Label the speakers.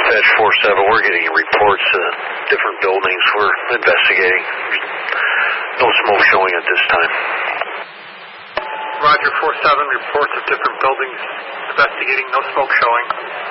Speaker 1: Dispatch 4-7, we're getting reports of different buildings. We're investigating. No smoke showing at this time.
Speaker 2: Roger, 4-7, reports of different buildings. Investigating, no smoke showing.